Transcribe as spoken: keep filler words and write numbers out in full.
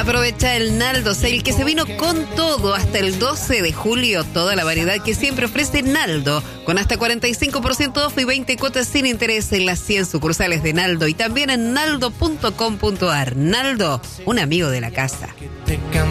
Aprovecha el Naldo Sale que se vino con todo hasta el doce de julio. Toda la variedad que siempre ofrece Naldo, con hasta cuarenta y cinco por ciento off y veinte cuotas sin interés en las cien sucursales de Naldo y también en naldo punto com punto ar. Naldo, un amigo de la casa.